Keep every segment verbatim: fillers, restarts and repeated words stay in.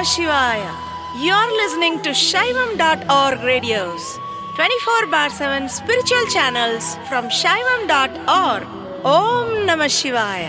Shivaya. You're listening to Shaivam dot org radios, twenty-four bar seven spiritual channels from Shaivam dot org. Om Namah Shivaya.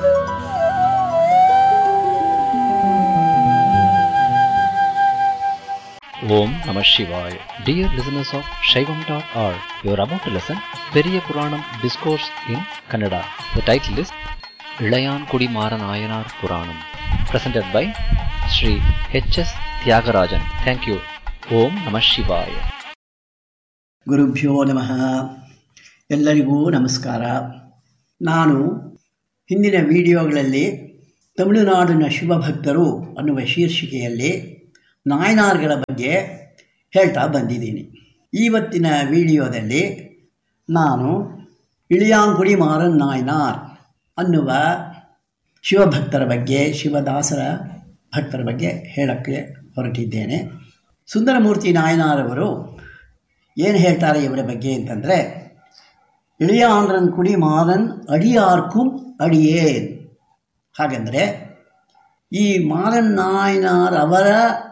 Om Namah Shivaya. Dear listeners of Shaivam dot org, you are about to listen Periya Puranam Discourse in Kannada. The title is Ilayan Kudi Maran Nayanar Puranam, presented by Sri H S Tyagarajan. Thank you. Om Namah Shivaya. ಗುರುಭ್ಯೋ ನಮಃ. ಎಲ್ಲರಿಗೂ ನಮಸ್ಕಾರ. ನಾನು ಹಿಂದಿನ ವಿಡಿಯೋಗಳಲ್ಲಿ ತಮಿಳುನಾಡಿನ ಶಿವಭಕ್ತರು ಅನ್ನುವ ಶೀರ್ಷಿಕೆಯಲ್ಲಿ ನಾಯನಾರ್ಗಳ ಬಗ್ಗೆ ಹೇಳ್ತಾ ಬಂದಿದ್ದೀನಿ. ಇವತ್ತಿನ ವಿಡಿಯೋದಲ್ಲಿ ನಾನು ಇಳಿಯಾಂಕುಡಿ ಮಾರನ್ ನಾಯನಾರ್ ಅನ್ನುವ ಶಿವಭಕ್ತರ ಬಗ್ಗೆ, ಶಿವದಾಸರ ಭಕ್ತರ ಬಗ್ಗೆ ಹೇಳೋಕ್ಕೆ ಹೊರಟಿದ್ದೇನೆ. ಸುಂದರಮೂರ್ತಿ ನಾಯನಾರವರು ಏನು ಹೇಳ್ತಾರೆ ಇವರ ಬಗ್ಗೆ ಅಂತಂದರೆ, ಇಳಿಯಾಂದ್ರನ್ ಕುಡಿ ಮಾರನ್ ಅಡಿಯಾರ್ಕುಂ ಅಡಿಯೇನ್. ಹಾಗಂದರೆ ಈ ಮಾರನ್ ನಾಯನಾರ್ ಅವರ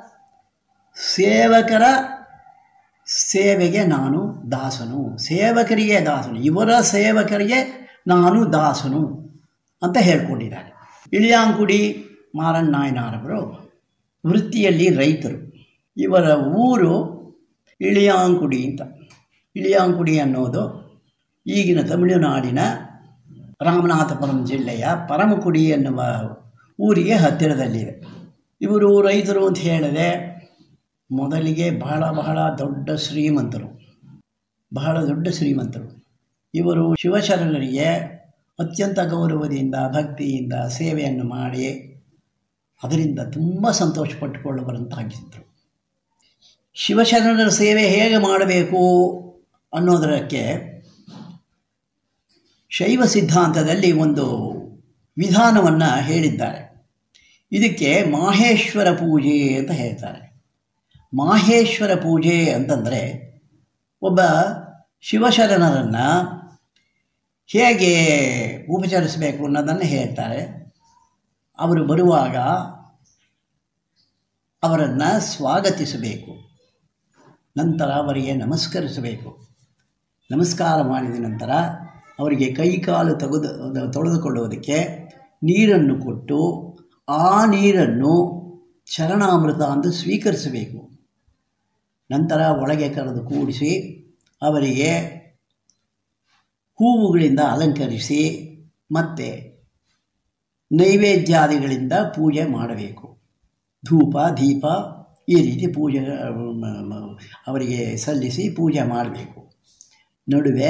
ಸೇವಕರ ಸೇವೆಗೆ ನಾನು ದಾಸನು, ಸೇವಕರಿಗೆ ದಾಸನು, ಇವರ ಸೇವಕರಿಗೆ ನಾನು ದಾಸನು ಅಂತ ಹೇಳ್ಕೊಂಡಿದ್ದಾರೆ. ಇಳಿಯಾಂಕುಡಿ ಮಾರನ್ ನಾಯನಾರವರು ವೃತ್ತಿಯಲ್ಲಿ ರೈತರು. ಇವರ ಊರು ಇಳಿಯಾಂಕುಡಿ ಅಂತ. ಇಳಿಯಾಂಕುಡಿ ಅನ್ನೋದು ಈಗಿನ ತಮಿಳುನಾಡಿನ ರಾಮನಾಥಪುರಂ ಜಿಲ್ಲೆಯ ಪರಮಕುಡಿ ಎನ್ನುವ ಊರಿಗೆ ಹತ್ತಿರದಲ್ಲಿದೆ. ಇವರು ರೈತರು ಅಂತ ಹೇಳಿದೆ, ಮೊದಲಿಗೆ ಬಹಳ ಬಹಳ ದೊಡ್ಡ ಶ್ರೀಮಂತರು, ಬಹಳ ದೊಡ್ಡ ಶ್ರೀಮಂತರು. ಇವರು ಶಿವಶರಣರಿಗೆ ಅತ್ಯಂತ ಗೌರವದಿಂದ, ಭಕ್ತಿಯಿಂದ ಸೇವೆಯನ್ನು ಮಾಡಿ ಅದರಿಂದ ತುಂಬ ಸಂತೋಷ ಪಟ್ಟುಕೊಳ್ಳುವಂತಾಗಿದ್ದರು. ಶಿವಶರಣರ ಸೇವೆ ಹೇಗೆ ಮಾಡಬೇಕು ಅನ್ನೋದಕ್ಕೆ ಶೈವ ಸಿದ್ಧಾಂತದಲ್ಲಿ ಒಂದು ವಿಧಾನವನ್ನು ಹೇಳಿದ್ದಾರೆ. ಇದಕ್ಕೆ ಮಾಹೇಶ್ವರ ಪೂಜೆ ಅಂತ ಹೇಳ್ತಾರೆ. ಮಾಹೇಶ್ವರ ಪೂಜೆ ಅಂತಂದರೆ ಒಬ್ಬ ಶಿವಶರಣರನ್ನು ಹೇಗೆ ಉಪಚರಿಸಬೇಕು ಅನ್ನೋದನ್ನು ಹೇಳ್ತಾರೆ. ಅವರು ಬರುವಾಗ ಅವರನ್ನು ಸ್ವಾಗತಿಸಬೇಕು, ನಂತರ ಅವರಿಗೆ ನಮಸ್ಕರಿಸಬೇಕು. ನಮಸ್ಕಾರ ಮಾಡಿದ ನಂತರ ಅವರಿಗೆ ಕೈಕಾಲು ತೆಗೆದು ತೊಳೆದುಕೊಳ್ಳುವುದಕ್ಕೆ ನೀರನ್ನು ಕೊಟ್ಟು ಆ ನೀರನ್ನು ಚರಣಾಮೃತ ಎಂದು ಸ್ವೀಕರಿಸಬೇಕು. ನಂತರ ಒಳಗೆ ಕರೆದು ಕೂಡಿಸಿ ಅವರಿಗೆ ಹೂವುಗಳಿಂದ ಅಲಂಕರಿಸಿ ಮತ್ತು ನೈವೇದ್ಯಾದಿಗಳಿಂದ ಪೂಜೆ ಮಾಡಬೇಕು. ಧೂಪ ದೀಪ ಈ ರೀತಿ ಪೂಜೆ ಅವರಿಗೆ ಸಲ್ಲಿಸಿ ಪೂಜೆ ಮಾಡಬೇಕು. ನಡುವೆ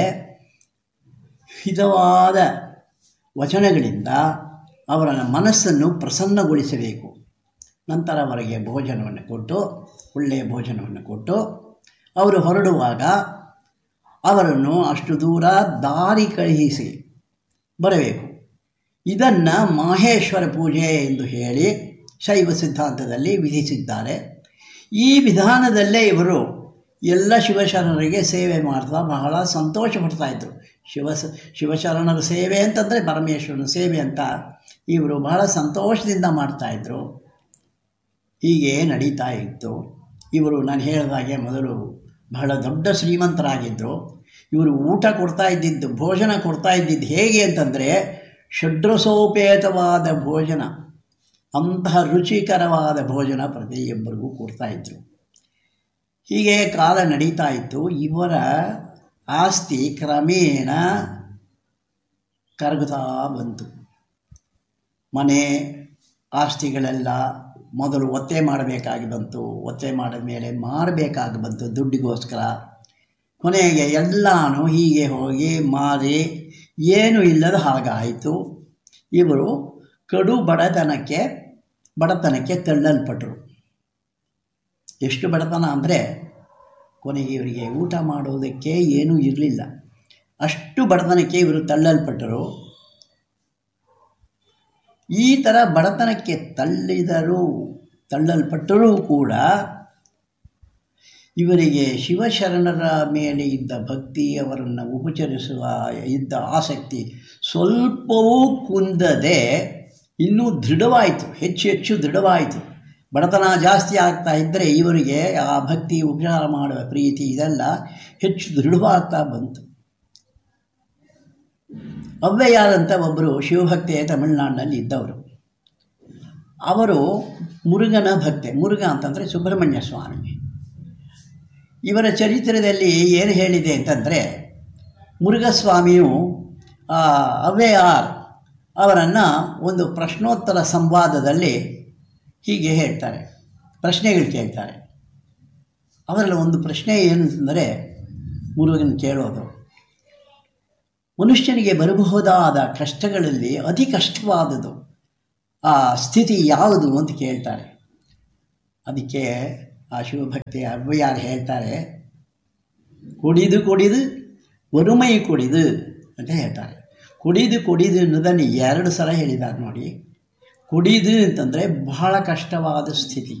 ಹಿತವಾದ ವಚನಗಳಿಂದ ಅವರ ಮನಸ್ಸನ್ನು ಪ್ರಸನ್ನಗೊಳಿಸಬೇಕು. ನಂತರ ಅವರಿಗೆ ಭೋಜನವನ್ನು ಕೊಟ್ಟು, ಒಳ್ಳೆಯ ಭೋಜನವನ್ನು ಕೊಟ್ಟು ಅವರು ಹೊರಡುವಾಗ ಅವರನ್ನು ಅಷ್ಟು ದೂರ ದಾರಿ ಕಳುಹಿಸಿ ಬರಬೇಕು. ಇದನ್ನು ಮಾಹೇಶ್ವರ ಪೂಜೆ ಎಂದು ಹೇಳಿ ಶೈವ ಸಿದ್ಧಾಂತದಲ್ಲಿ ವಿಧಿಸಿದ್ದಾರೆ. ಈ ವಿಧಾನದಲ್ಲೇ ಇವರು ಎಲ್ಲ ಶಿವಶರಣರಿಗೆ ಸೇವೆ ಮಾಡ್ತಾ ಬಹಳ ಸಂತೋಷ ಪಡ್ತಾಯಿದ್ರು. ಶಿವ ಶಿವಶರಣರ ಸೇವೆ ಅಂತಂದರೆ ಪರಮೇಶ್ವರನ ಸೇವೆ ಅಂತ ಇವರು ಬಹಳ ಸಂತೋಷದಿಂದ ಮಾಡ್ತಾಯಿದ್ರು. ಹೀಗೆ ನಡೀತಾ ಇತ್ತು. ಇವರು ನಾನು ಹೇಳಿದಾಗೆ ಮೊದಲು ಬಹಳ ದೊಡ್ಡ ಶ್ರೀಮಂತರಾಗಿದ್ದರು. ಇವರು ಊಟ ಕೊಡ್ತಾ ಇದ್ದಿದ್ದು, ಭೋಜನ ಕೊಡ್ತಾ ಇದ್ದಿದ್ದು ಹೇಗೆ ಅಂತಂದರೆ ಷಡ್ರಸೋಪೇತವಾದ ಭೋಜನ, ಅಂತಹ ರುಚಿಕರವಾದ ಭೋಜನ ಪ್ರತಿಯೊಬ್ಬರಿಗೂ ಕೊಡ್ತಾಯಿದ್ರು. ಹೀಗೆ ಕಾಲ ನಡೀತಾ ಇತ್ತು. ಇವರ ಆಸ್ತಿ ಕ್ರಮೇಣ ಕರಗುತ್ತಾ ಬಂತು. ಮನೆ ಆಸ್ತಿಗಳೆಲ್ಲ ಮೊದಲು ಒತ್ತೆ ಮಾಡಬೇಕಾಗಿ ಬಂತು, ಒತ್ತೆ ಮಾಡಿದ ಮೇಲೆ ಮಾರಬೇಕಾಗಿ ಬಂತು ದುಡ್ಡಿಗೋಸ್ಕರ. ಕೊನೆಗೆ ಎಲ್ಲನೂ ಹೀಗೆ ಹೋಗಿ ಮಾರಿ ಏನೂ ಇಲ್ಲದ ಹಾಗಾಯಿತು. ಇವರು ಕಡು ಬಡತನಕ್ಕೆ ಬಡತನಕ್ಕೆ ತಳ್ಳಲ್ಪಟ್ಟರು. ಎಷ್ಟು ಬಡತನ ಅಂದರೆ ಕೊನೆಗೆ ಇವರಿಗೆ ಊಟ ಮಾಡೋದಕ್ಕೆ ಏನೂ ಇರಲಿಲ್ಲ. ಅಷ್ಟು ಬಡತನಕ್ಕೆ ಇವರು ತಳ್ಳಲ್ಪಟ್ಟರು. ಈ ಥರ ಬಡತನಕ್ಕೆ ತಳ್ಳಿದರೂ ತಳ್ಳಲ್ಪಟ್ಟರೂ ಕೂಡ ಇವರಿಗೆ ಶಿವಶರಣರ ಮೇಲೆ ಇದ್ದ ಭಕ್ತಿ, ಅವರನ್ನು ಉಪಚರಿಸುವ ಇದ್ದ ಆಸಕ್ತಿ ಸ್ವಲ್ಪವೂ ಕುಂದದೆ ಇನ್ನೂ ದೃಢವಾಯಿತು, ಹೆಚ್ಚು ಹೆಚ್ಚು ದೃಢವಾಯಿತು. ಬಡತನ ಜಾಸ್ತಿ ಆಗ್ತಾ ಇದ್ದರೆ ಇವರಿಗೆ ಆ ಭಕ್ತಿ, ಉಪಚಾರ ಮಾಡುವ ಪ್ರೀತಿ ಇದೆಲ್ಲ ಹೆಚ್ಚು ದೃಢವಾಗ್ತಾ ಬಂತು. ಅವ್ವಯ್ಯಾರಂತ ಒಬ್ಬರು ಶಿವಭಕ್ತೆ ತಮಿಳುನಾಡಿನಲ್ಲಿ ಇದ್ದವರು. ಅವರು ಮುರುಗನ ಭಕ್ತೆ. ಮುರುಗ ಅಂತಂದರೆ ಸುಬ್ರಹ್ಮಣ್ಯ ಸ್ವಾಮಿ. ಇವರ ಚರಿತ್ರೆಯಲ್ಲಿ ಏನು ಹೇಳಿದೆ ಅಂತಂದರೆ, ಮುರುಘಸ್ವಾಮಿಯು ಅವ್ವಯ್ಯಾರ್ ಅವರನ್ನು ಒಂದು ಪ್ರಶ್ನೋತ್ತರ ಸಂವಾದದಲ್ಲಿ ಹೀಗೆ ಹೇಳ್ತಾರೆ, ಪ್ರಶ್ನೆಗಳು ಕೇಳ್ತಾರೆ. ಅವರಲ್ಲಿ ಒಂದು ಪ್ರಶ್ನೆ ಏನಂತಂದರೆ, ಮುರುಗನ್ ಕೇಳೋದು, ಮನುಷ್ಯನಿಗೆ ಬರಬಹುದಾದ ಕಷ್ಟಗಳಲ್ಲಿ ಅತಿ ಕಷ್ಟವಾದುದು ಆ ಸ್ಥಿತಿ ಯಾವುದು ಅಂತ ಕೇಳ್ತಾರೆ. ಅದಕ್ಕೆ ಆ ಶಿವಭಕ್ತಿ ಅವ್ವಯ್ಯಾರು ಹೇಳ್ತಾರೆ, ಕುಡಿದು ಕುಡಿದು ಒರುಮೈ ಕುಡಿದು ಅಂತ ಹೇಳ್ತಾರೆ. ಕುಡಿದು ಕುಡಿದು ಅನ್ನೋದನ್ನು ಎರಡು ಸಲ ಹೇಳಿದ್ದಾರೆ ನೋಡಿ. ಕುಡಿದು ಅಂತಂದರೆ ಬಹಳ ಕಷ್ಟವಾದ ಸ್ಥಿತಿ,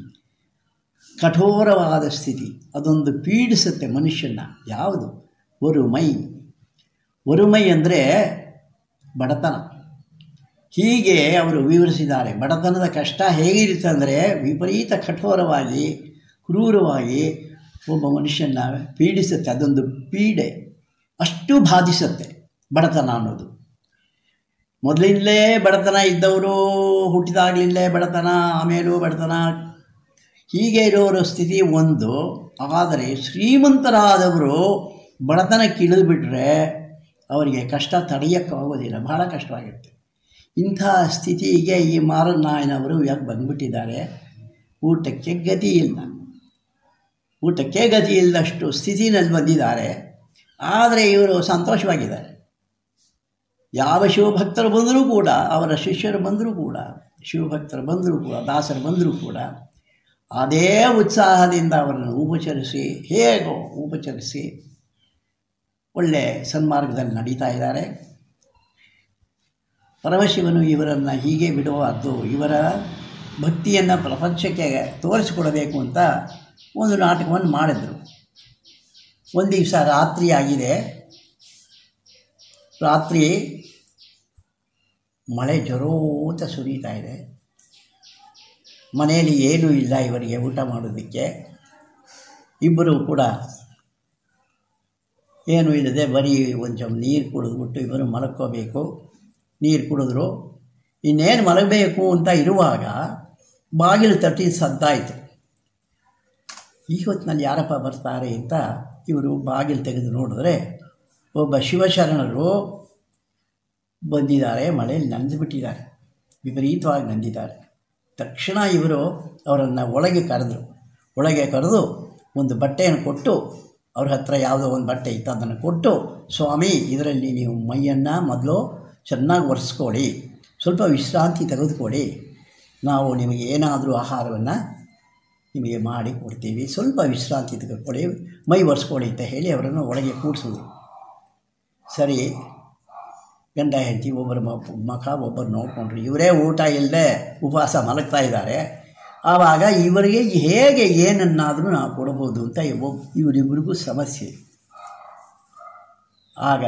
ಕಠೋರವಾದ ಸ್ಥಿತಿ, ಅದೊಂದು ಪೀಡಿಸುತ್ತೆ ಮನುಷ್ಯನ. ಯಾವುದು? ಒರುಮೈ. ಒರುಮೈ ಅಂದರೆ ಬಡತನ. ಹೀಗೆ ಅವರು ವಿವರಿಸಿದ್ದಾರೆ. ಬಡತನದ ಕಷ್ಟ ಹೇಗಿರುತ್ತೆ ಅಂದರೆ ವಿಪರೀತ ಕಠೋರವಾಗಿ, ಕ್ರೂರವಾಗಿ ಒಬ್ಬ ಮನುಷ್ಯನ ಪೀಡಿಸುತ್ತೆ. ಅದೊಂದು ಪೀಡೆ, ಅಷ್ಟು ಬಾಧಿಸುತ್ತೆ ಬಡತನ ಅನ್ನೋದು. ಮೊದಲಿಂದಲೇ ಬಡತನ ಇದ್ದವರು, ಹುಟ್ಟಿದಾಗಲಿಂದಲೇ ಬಡತನ, ಆಮೇಲೂ ಬಡತನ, ಹೀಗೆ ಇರೋರ ಸ್ಥಿತಿ ಒಂದು. ಆದರೆ ಶ್ರೀಮಂತರಾದವರು ಬಡತನಕ್ಕೆ ಇಳಿದುಬಿಟ್ರೆ ಅವರಿಗೆ ಕಷ್ಟ ತಡೆಯೋಕ್ಕಾಗೋದಿಲ್ಲ, ಬಹಳ ಕಷ್ಟವಾಗಿರುತ್ತೆ. ಇಂಥ ಸ್ಥಿತಿಗೆ ಈ ಮಾರನಾಯನವರು ಯಾಕೆ ಬಂದುಬಿಟ್ಟಿದ್ದಾರೆ. ಊಟಕ್ಕೆ ಗತಿ ಇಲ್ಲ, ಊಟಕ್ಕೆ ಗತಿ ಇಲ್ಲದಷ್ಟು ಸ್ಥಿತಿನಲ್ಲಿ ಬಂದಿದ್ದಾರೆ. ಆದರೆ ಇವರು ಸಂತೋಷವಾಗಿದ್ದಾರೆ. ಯಾವ ಶಿವಭಕ್ತರು ಬಂದರೂ ಕೂಡ, ಅವರ ಶಿಷ್ಯರು ಬಂದರೂ ಕೂಡ, ಶಿವಭಕ್ತರು ಬಂದರೂ ಕೂಡ, ದಾಸರು ಬಂದರೂ ಕೂಡ ಅದೇ ಉತ್ಸಾಹದಿಂದ ಅವರನ್ನು ಉಪಚರಿಸಿ, ಹೇಗೋ ಉಪಚರಿಸಿ ಒಳ್ಳೆ ಸನ್ಮಾರ್ಗದಲ್ಲಿ ನಡೀತಾ ಇದ್ದಾರೆ. ಪರಮಶಿವನು ಇವರನ್ನು ಹೀಗೆ ಬಿಡುವಾದ್ದು, ಇವರ ಭಕ್ತಿಯನ್ನು ಪ್ರಪಂಚಕ್ಕೆ ತೋರಿಸಿಕೊಡಬೇಕು ಅಂತ ಒಂದು ನಾಟಕವನ್ನು ಮಾಡಿದರು. ಒಂದು ದಿವಸ ರಾತ್ರಿ ಆಗಿದೆ. ರಾತ್ರಿ ಮಳೆ ಜೋರೋತ ಸುರಿತಾ ಇದೆ. ಮನೆಯಲ್ಲಿ ಏನೂ ಇಲ್ಲ ಇವರಿಗೆ ಊಟ ಮಾಡೋದಕ್ಕೆ. ಇಬ್ಬರು ಕೂಡ ಏನೂ ಇಲ್ಲದೆ ಬರೀ ಒಂದು ಚಮ್ ನೀರು ಕುಡಿದ್ಬಿಟ್ಟು ಇಬ್ಬರು ಮಲಕ್ಕೋಬೇಕು. ನೀರು ಕುಡಿದ್ರು. ಇನ್ನೇನು ಮಲಗಬೇಕು ಅಂತ ಇರುವಾಗ ಬಾಗಿಲು ತಟ್ಟಿ ಸದ್ದಾಯಿತು. ಈ ಹೊತ್ತಿನಲ್ಲಿ ಯಾರಪ್ಪ ಬರ್ತಾರೆ ಅಂತ ಇವರು ಬಾಗಿಲು ತೆಗೆದು ನೋಡಿದ್ರೆ ಒಬ್ಬ ಶಿವಶರಣರು ಬಂದಿದ್ದಾರೆ. ಮಳೆಯಲ್ಲಿ ನೆನೆದುಬಿಟ್ಟಿದ್ದಾರೆ, ವಿಪರೀತವಾಗಿ ನೆಂದಿದ್ದಾರೆ. ತಕ್ಷಣ ಇವರು ಅವರನ್ನು ಒಳಗೆ ಕರೆದರು. ಒಳಗೆ ಕರೆದು ಒಂದು ಬಟ್ಟೆಯನ್ನು ಕೊಟ್ಟು, ಅವ್ರ ಹತ್ರ ಯಾವುದೋ ಒಂದು ಬಟ್ಟೆ ಇತ್ತು, ಅದನ್ನು ಕೊಟ್ಟು, ಸ್ವಾಮಿ ಇದರಲ್ಲಿ ನೀವು ಮೈಯನ್ನು ಮೊದಲು ಚೆನ್ನಾಗಿ ಒರೆಸ್ಕೊಳ್ಳಿ, ಸ್ವಲ್ಪ ವಿಶ್ರಾಂತಿ ತೆಗೆದುಕೊಳ್ಳಿ, ನಾವು ನಿಮಗೆ ಏನಾದರೂ ಆಹಾರವನ್ನು ನಿಮಗೆ ಮಾಡಿ ಕೊಡ್ತೀವಿ, ಸ್ವಲ್ಪ ವಿಶ್ರಾಂತಿ ತೆಗೆದುಕೊಳ್ಳಿ, ಮೈ ಒರೆಸ್ಕೊಳ್ಳಿ ಅಂತ ಹೇಳಿ ಅವರನ್ನು ಒಳಗೆ ಕೂಡಿಸಿದ್ರು. ಸರಿ, ಗಂಡ ಹೆಂಡತಿ ಒಬ್ಬರ ಮುಖ ಒಬ್ಬರು ನೋಡಿಕೊಂಡ್ರು. ಇವರೇ ಊಟ ಇಲ್ಲದೆ ಉಪವಾಸ ಮಲಗ್ತಾ ಇದ್ದಾರೆ. ಆವಾಗ ಇವರಿಗೆ ಹೇಗೆ ಏನನ್ನಾದರೂ ನಾವು ಕೊಡ್ಬೋದು ಅಂತ ಇವರಿಬ್ಬರಿಗೂ ಸಮಸ್ಯೆ. ಆಗ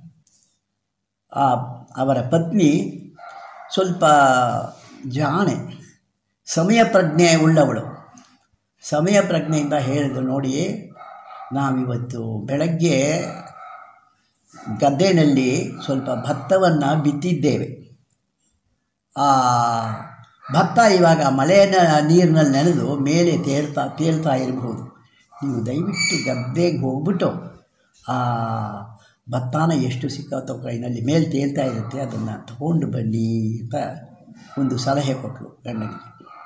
ಆ ಅವರ ಪತ್ನಿ ಸ್ವಲ್ಪ ಜಾಣೆ, ಸಮಯ ಪ್ರಜ್ಞೆ ಉಳ್ಳವಳು. ಸಮಯ ಪ್ರಜ್ಞೆಯಿಂದ ಹೇಳಿದ್ರು, ನೋಡಿ ನಾವಿವತ್ತು ಬೆಳಗ್ಗೆ ಗದ್ದೆಯಲ್ಲಿ ಸ್ವಲ್ಪ ಭತ್ತವನ್ನು ಬಿತ್ತಿದ್ದೇವೆ. ಆ ಭತ್ತ ಇವಾಗ ಮಳೆಯ ನೀರಿನಲ್ಲಿ ನೆನೆದು ಮೇಲೆ ತೇಲ್ತಾ ತೇಲ್ತಾ ಇರಬಹುದು. ನೀವು ದಯವಿಟ್ಟು ಗದ್ದೆಗೆ ಹೋಗ್ಬಿಟ್ಟು ಆ ಭತ್ತಾನ ಎಷ್ಟು ಸಿಕ್ಕತ್ತೋ ಕೈನಲ್ಲಿ ಮೇಲೆ ತೇಲ್ತಾ ಇರುತ್ತೆ ಅದನ್ನು ತಗೊಂಡು ಬನ್ನಿ ಅಂತ ಒಂದು ಸಲಹೆ ಕೊಟ್ಟರು ಗಂಡನಿಗೆ.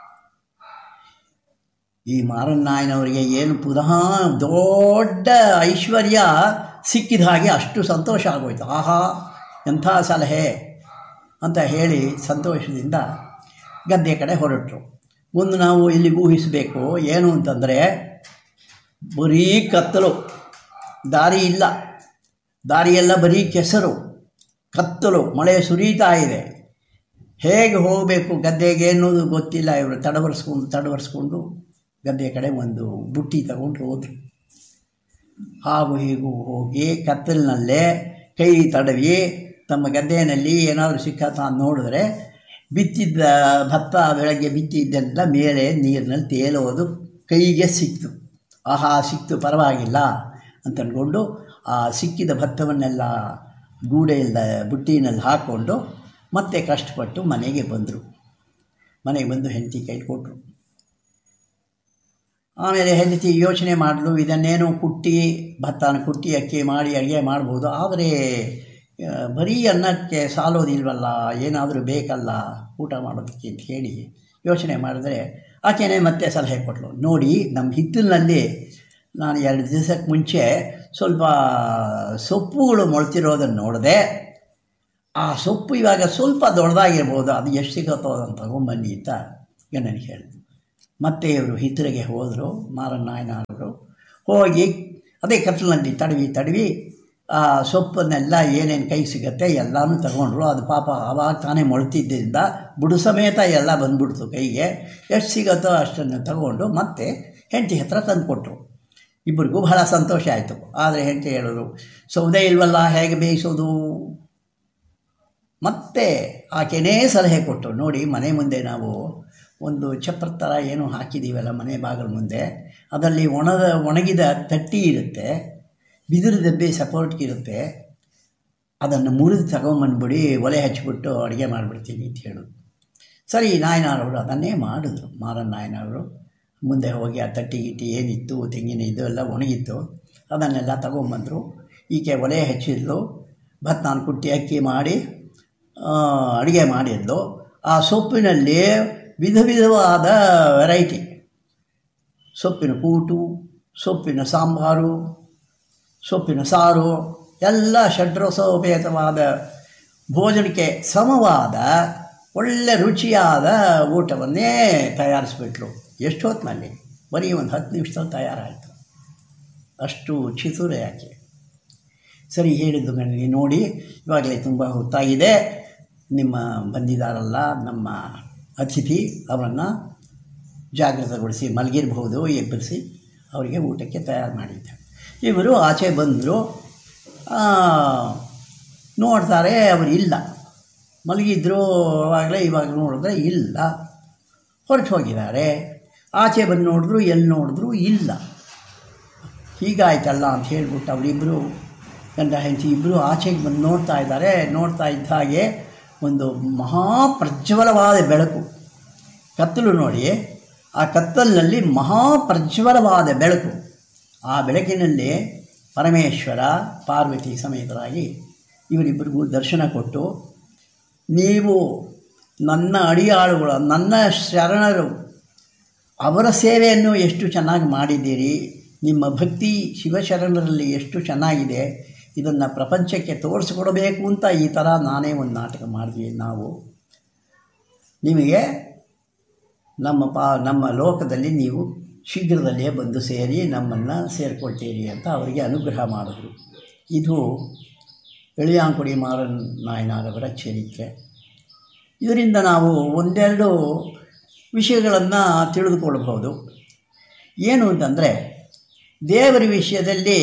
ಈ ಮಾರನಾಯನವರಿಗೆ ಏನು ಪುನಃ ದೊಡ್ಡ ಐಶ್ವರ್ಯ ಸಿಕ್ಕಿದ ಹಾಗೆ ಅಷ್ಟು ಸಂತೋಷ ಆಗೋಯ್ತು. ಆಹಾ ಎಂಥ ಸಲಹೆ ಅಂತ ಹೇಳಿ ಸಂತೋಷದಿಂದ ಗದ್ದೆ ಕಡೆ ಹೊರಟರು. ಒಂದು ನಾವು ಇಲ್ಲಿ ಊಹಿಸಬೇಕು ಏನು ಅಂತಂದರೆ, ಬರೀ ಕತ್ತಲು, ದಾರಿ ಇಲ್ಲ, ದಾರಿಯೆಲ್ಲ ಬರೀ ಕೆಸರು, ಕತ್ತಲು, ಮಳೆ ಸುರಿತಾ ಇದೆ. ಹೇಗೆ ಹೋಗಬೇಕು ಗದ್ದೆಗೆ ಅನ್ನೋದು ಗೊತ್ತಿಲ್ಲ. ಇವರು ತಡವರಿಸ್ಕೊಂಡು ತಡವರಿಸ್ಕೊಂಡು ಗದ್ದೆ ಕಡೆ ಒಂದು ಬುಟ್ಟಿ ತಗೊಂಡು ಹೋದರು. ಹಾಗೂ ಹೀಗೂ ಹೋಗಿ ಕತ್ತಲಿನಲ್ಲೇ ಕೈ ತಡವಿ ತಮ್ಮ ಗದ್ದೆಯಲ್ಲಿ ಏನಾದರೂ ಸಿಕ್ಕತ್ತ ಅಂತ ನೋಡಿದ್ರೆ ಬಿತ್ತಿದ್ದ ಭತ್ತ ಬೆಳಗ್ಗೆ ಬಿತ್ತಿದ್ದೆಲ್ಲ ಮೇಲೆ ನೀರಿನಲ್ಲಿ ತೇಲೋದು ಕೈಗೆ ಸಿಕ್ತು. ಆಹಾ ಸಿಕ್ತು ಪರವಾಗಿಲ್ಲ ಅಂತ ಅಂದ್ಕೊಂಡು ಆ ಸಿಕ್ಕಿದ ಭತ್ತವನ್ನೆಲ್ಲ ಗೂಡೆಯಿಂದ ಬುಟ್ಟಿನಲ್ಲಿ ಹಾಕ್ಕೊಂಡು ಮತ್ತೆ ಕಷ್ಟಪಟ್ಟು ಮನೆಗೆ ಬಂದರು. ಮನೆಗೆ ಬಂದು ಹೆಂಡತಿ ಕೈ ಕೊಟ್ಟರು. ಆಮೇಲೆ ಹೆಂಡತಿ ಯೋಚನೆ ಮಾಡಲು, ಇದನ್ನೇನು ಕುಟ್ಟಿ ಭತ್ತನ ಕುಟ್ಟಿ ಅಕ್ಕಿ ಮಾಡಿ ಅಡುಗೆ ಮಾಡ್ಬೋದು, ಆದರೆ ಬರೀ ಅನ್ನಕ್ಕೆ ಸಾಲೋದಿಲ್ವಲ್ಲ, ಏನಾದರೂ ಬೇಕಲ್ಲ ಊಟ ಮಾಡೋದಕ್ಕೆ ಅಂತ ಹೇಳಿ ಯೋಚನೆ ಮಾಡಿದ್ರೆ ಆಕೆಯೇ ಮತ್ತೆ ಸಲಹೆ ಕೊಟ್ಟಳು. ನೋಡಿ, ನಮ್ಮ ಹಿತ್ತಲಿನಲ್ಲಿ ನಾನು ಎರಡು ದಿವಸಕ್ಕೆ ಮುಂಚೆ ಸ್ವಲ್ಪ ಸೊಪ್ಪುಗಳು ಮೊಳತಿರೋದನ್ನು ನೋಡಿದೆ. ಆ ಸೊಪ್ಪು ಇವಾಗ ಸ್ವಲ್ಪ ದೊಡ್ಡದಾಗಿರ್ಬೋದು, ಅದು ಎಷ್ಟು ಸಿಗುತ್ತೋ ಅದನ್ನು ತಗೊಂಬನ್ನಿ ಅಂತ ನನಗೆ ಹೇಳಿದ್ರು. ಮತ್ತೆ ಇವರು ಹಿತ್ತಲಿಗೆ ಹೋದರು. ಮಾರನಾಯನವರು ಹೋಗಿ ಅದೇ ಕತ್ತಲಿನಲ್ಲಿ ತಡವಿ ತಡವಿ ಆ ಸೊಪ್ಪನ್ನೆಲ್ಲ ಏನೇನು ಕೈ ಸಿಗುತ್ತೆ ಎಲ್ಲನೂ ತಗೊಂಡ್ರು. ಅದು ಪಾಪ ಆವಾಗ ತಾನೇ ಮೊಳತಿದ್ದರಿಂದ ಬುಡು ಸಮೇತ ಎಲ್ಲ ಬಂದ್ಬಿಡ್ತು ಕೈಗೆ. ಎಷ್ಟು ಸಿಗುತ್ತೋ ಅಷ್ಟನ್ನು ತಗೊಂಡು ಮತ್ತೆ ಹೆಂಡತಿ ಹತ್ರ ತಂದು ಕೊಟ್ಟರು. ಇಬ್ಬರಿಗೂ ಬಹಳ ಸಂತೋಷ ಆಯಿತು. ಆದರೆ ಹೆಂಡತಿ ಹೇಳಿದ್ರು, ಸೌದೆ ಇಲ್ವಲ್ಲ, ಹೇಗೆ ಬೇಯಿಸೋದು? ಮತ್ತೆ ಆಕೆನೇ ಸಲಹೆ ಕೊಟ್ಟು, ನೋಡಿ ಮನೆ ಮುಂದೆ ನಾವು ಒಂದು ಚಪ್ರ ಥರ ಏನೋ ಹಾಕಿದ್ದೀವಲ್ಲ ಮನೆ ಬಾಗಿಲ ಮುಂದೆ, ಅದರಲ್ಲಿ ಒಣದ ಒಣಗಿದ ತಟ್ಟಿ ಇರುತ್ತೆ, ಬಿದಿರು ದಬ್ಬೆ ಸಪೋರ್ಟ್ಗಿರುತ್ತೆ, ಅದನ್ನು ಮುರಿದು ತಗೊಂಬಂದ್ಬಿಡಿ, ಒಲೆ ಹಚ್ಚಿಬಿಟ್ಟು ಅಡುಗೆ ಮಾಡಿಬಿಡ್ತೀನಿ ಅಂತ ಹೇಳೋದು. ಸರಿ, ನಾಯನವರು ಅದನ್ನೇ ಮಾಡಿದ್ರು. ಮಾರನ್ ನಾಯನವರು ಮುಂದೆ ಹೋಗಿ ಆ ತಟ್ಟಿ ಗಿಟ್ಟಿ ಏನಿತ್ತು, ತೆಂಗಿನ ಇದು ಎಲ್ಲ ಒಣಗಿತ್ತು, ಅದನ್ನೆಲ್ಲ ತಗೊಂಬಂದರು. ಈಕೆ ಒಲೆ ಹಚ್ಚಿದ್ಲು, ಭತ್ತನ ಕುಟ್ಟಿ ಅಕ್ಕಿ ಮಾಡಿ ಅಡುಗೆ ಮಾಡಿದ್ಲು. ಆ ಸೊಪ್ಪಿನಲ್ಲಿ ವಿಧ ವಿಧವಾದ ವೆರೈಟಿ, ಸೊಪ್ಪಿನ ಕೂಟು, ಸೊಪ್ಪಿನ ಸಾಂಬಾರು, ಸೊಪ್ಪಿನ ಸಾರು, ಎಲ್ಲ ಷಡ್ರಸೋಪೇತವಾದ ಭೋಜನಕ್ಕೆ ಸಮವಾದ ಒಳ್ಳೆ ರುಚಿಯಾದ ಊಟವನ್ನೇ ತಯಾರಿಸ್ಬಿಟ್ರು. ಎಷ್ಟು ಹೊತ್ತಿನಲ್ಲಿ? ಬರೀ ಒಂದು ಹತ್ತು ನಿಮಿಷದಲ್ಲಿ ತಯಾರಾಯಿತು. ಅಷ್ಟು ಚಿತುರೆ ಯಾಕೆ. ಸರಿ, ಹೇಳಿದ್ದು ನನಗೆ, ನೋಡಿ ಇವಾಗಲೇ ತುಂಬ ಹೊತ್ತಾಗಿದೆ, ನಿಮ್ಮ ಬಂದಿದ್ದಾರಲ್ಲ ನಮ್ಮ ಅತಿಥಿ, ಅವರನ್ನು ಜಾಗೃತಗೊಳಿಸಿ ಮಲಗಿರಬಹುದು, ಎಬ್ಬರಿಸಿ ಅವರಿಗೆ ಊಟಕ್ಕೆ ತಯಾರು ಮಾಡಿದ್ದೆ. ಇವರು ಆಚೆ ಬಂದರು. ನೋಡ್ತಾರೆ, ಅವರು ಇಲ್ಲ. ಮಲಗಿದ್ರು ಆವಾಗಲೇ, ಇವಾಗ ನೋಡಿದ್ರೆ ಇಲ್ಲ, ಹೊರಟು ಹೋಗಿದ್ದಾರೆ. ಆಚೆ ಬಂದು ನೋಡಿದ್ರು, ಎಲ್ಲಿ ನೋಡಿದ್ರು ಇಲ್ಲ. ಹೀಗಾಯ್ತಲ್ಲ ಅಂತ ಹೇಳ್ಬಿಟ್ಟು ಅವರಿಬ್ಬರು ಗಂಡ ಹೆಂಡತಿ ಇಬ್ಬರು ಆಚೆಗೆ ಬಂದು ನೋಡ್ತಾ ಇದ್ದಾರೆ. ನೋಡ್ತಾ ಇದ್ದ ಹಾಗೆ ಒಂದು ಮಹಾಪ್ರಜ್ವಲವಾದ ಬೆಳಕು, ಕತ್ತಲು ನೋಡಿ, ಆ ಕತ್ತಲಿನಲ್ಲಿ ಮಹಾಪ್ರಜ್ವಲವಾದ ಬೆಳಕು. ಆ ಬೆಳಕಿನಲ್ಲಿ ಪರಮೇಶ್ವರ ಪಾರ್ವತಿ ಸಮೇತರಾಗಿ ಇವರಿಬ್ಬರಿಗೂ ದರ್ಶನ ಕೊಟ್ಟು, ನೀವು ನನ್ನ ಅಡಿಯಾಳುಗಳು, ನನ್ನ ಶರಣರು, ಅವರ ಸೇವೆಯನ್ನು ಎಷ್ಟು ಚೆನ್ನಾಗಿ ಮಾಡಿದ್ದೀರಿ, ನಿಮ್ಮ ಭಕ್ತಿ ಶಿವಶರಣರಲ್ಲಿ ಎಷ್ಟು ಚೆನ್ನಾಗಿದೆ, ಇದನ್ನು ಪ್ರಪಂಚಕ್ಕೆ ತೋರಿಸ್ಕೊಡಬೇಕು ಅಂತ ಈ ಥರ ನಾನೇ ಒಂದು ನಾಟಕ ಮಾಡಿದ್ವಿ. ನಾವು ನಿಮಗೆ ನಮ್ಮ ಪಾ ನಮ್ಮ ಲೋಕದಲ್ಲಿ ನೀವು ಶೀಘ್ರದಲ್ಲೇ ಬಂದು ಸೇರಿ ನಮ್ಮನ್ನು ಸೇರಿಕೊಳ್ತೀರಿ ಅಂತ ಅವರಿಗೆ ಅನುಗ್ರಹ ಮಾಡಿದ್ರು. ಇದು ಎಳೆಯಾಂಕುಡಿ ಮಾರನ್ ನಾಯನರವರ ಚರಿತ್ರೆ. ಇದರಿಂದ ನಾವು ಒಂದೆರಡು ವಿಷಯಗಳನ್ನು ತಿಳಿದುಕೊಳ್ಳಬಹುದು. ಏನು ಅಂತಂದರೆ, ದೇವರ ವಿಷಯದಲ್ಲಿ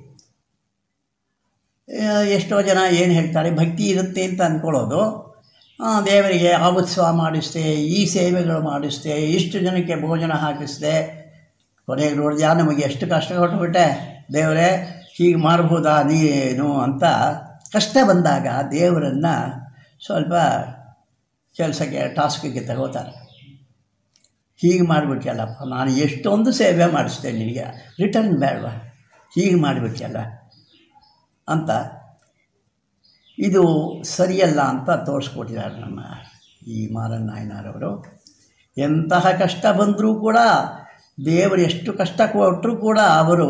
ಎಷ್ಟೋ ಜನ ಏನು ಹೇಳ್ತಾರೆ, ಭಕ್ತಿ ಇರುತ್ತೆ ಅಂತ ಅಂದ್ಕೊಳ್ಳೋದು, ದೇವರಿಗೆ ಆ ಉತ್ಸವ ಮಾಡಿಸ್ದೆ, ಈ ಸೇವೆಗಳು ಮಾಡಿಸ್ದೆ, ಇಷ್ಟು ಜನಕ್ಕೆ ಭೋಜನ ಹಾಕಿಸ್ದೆ, ಕೊನೆಗೆ ನೋಡಿದ್ಯಾ ನಮಗೆ ಎಷ್ಟು ಕಷ್ಟ ಕೊಟ್ಟುಬಿಟ್ಟೆ ದೇವರೇ, ಹೀಗೆ ಮಾಡ್ಬೋದಾ ನೀನು ಅಂತ ಕಷ್ಟ ಬಂದಾಗ ದೇವರನ್ನು ಸ್ವಲ್ಪ ಕೆಲಸಕ್ಕೆ ಟಾಸ್ಕಿಗೆ ತಗೋತಾರೆ. ಹೀಗೆ ಮಾಡಿಬಿಟ್ಯಲ್ಲಪ್ಪ, ನಾನು ಎಷ್ಟೊಂದು ಸೇವೆ ಮಾಡಿಸ್ತೇನೆ, ನಿನಗೆ ರಿಟರ್ನ್ ಬೇಡವಾ, ಹೀಗೆ ಮಾಡಿಬಿಟ್ಯಲ್ಲ ಅಂತ, ಇದು ಸರಿಯಲ್ಲ ಅಂತ ತೋರಿಸ್ಕೊಟ್ಟಿದ್ದಾರೆ ನಮ್ಮ ಈ ಮಾರನ್ ನಾಯನರವರು. ಎಂತಹ ಕಷ್ಟ ಬಂದರೂ ಕೂಡ, ದೇವರು ಎಷ್ಟು ಕಷ್ಟ ಕೊಟ್ಟರೂ ಕೂಡ ಅವರು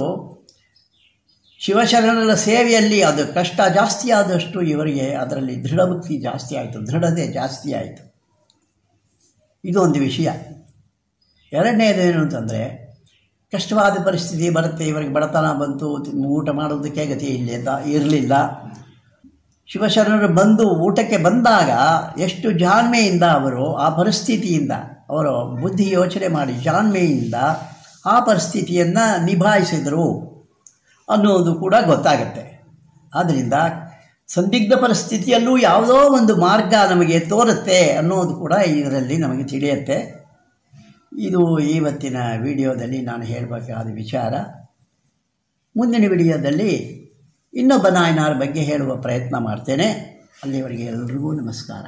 ಶಿವಶರಣರ ಸೇವೆಯಲ್ಲಿ ಅದು ಕಷ್ಟ ಜಾಸ್ತಿ ಆದಷ್ಟು ಇವರಿಗೆ ಅದರಲ್ಲಿ ದೃಢಭಕ್ತಿ ಜಾಸ್ತಿ ಆಯಿತು, ದೃಢತೆ ಜಾಸ್ತಿ ಆಯಿತು. ಇದೊಂದು ವಿಷಯ. ಎರಡನೇದೇನು ಅಂತಂದರೆ, ಕಷ್ಟವಾದ ಪರಿಸ್ಥಿತಿ ಬರುತ್ತೆ, ಇವರಿಗೆ ಬಡತನ ಬಂತು, ಊಟ ಮಾಡೋದಕ್ಕೆ ಗತಿ ಇಲ್ಲ ಇರಲಿಲ್ಲ. ಶಿವಶರಣರು ಬಂದು ಊಟಕ್ಕೆ ಬಂದಾಗ ಎಷ್ಟು ಜಾಣ್ಮೆಯಿಂದ ಅವರು ಆ ಪರಿಸ್ಥಿತಿಯಿಂದ ಅವರು ಬುದ್ಧಿ ಯೋಚನೆ ಮಾಡಿ ಜಾಣ್ಮೆಯಿಂದ ಆ ಪರಿಸ್ಥಿತಿಯನ್ನು ನಿಭಾಯಿಸಿದರು ಅನ್ನೋದು ಕೂಡ ಗೊತ್ತಾಗುತ್ತೆ. ಆದ್ದರಿಂದ ಸಂದಿಗ್ಧ ಪರಿಸ್ಥಿತಿಯಲ್ಲೂ ಯಾವುದೋ ಒಂದು ಮಾರ್ಗ ನಮಗೆ ತೋರುತ್ತೆ ಅನ್ನೋದು ಕೂಡ ಇದರಲ್ಲಿ ನಮಗೆ ತಿಳಿಯುತ್ತೆ. ಇದು ಇವತ್ತಿನ ವಿಡಿಯೋದಲ್ಲಿ ನಾನು ಹೇಳಬೇಕಾದ ವಿಚಾರ. ಮುಂದಿನ ವಿಡಿಯೋದಲ್ಲಿ ಇನ್ನೊಬ್ಬ ನಾಯನಾರ ಬಗ್ಗೆ ಹೇಳುವ ಪ್ರಯತ್ನ ಮಾಡ್ತೇನೆ. ಅಲ್ಲಿವರೆಗೆ ಎಲ್ರಿಗೂ ನಮಸ್ಕಾರ.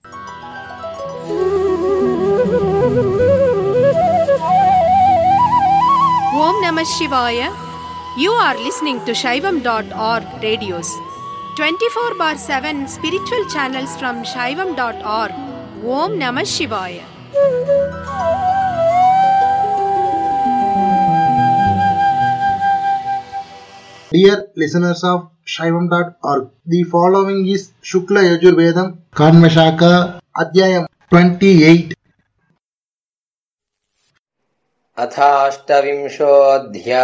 ಓಂ ನಮಃ ಶಿವಾಯ. You are listening to Shaivam dot org radios. twenty-four bar seven spiritual channels from Shaivam dot org. Om Namah Shivaya. Dear listeners of Shaivam dot org, the following is Shukla Yajurvedam Kanvashaka Adhyayam twenty-eight. अथाष्टविंशोऽध्यायः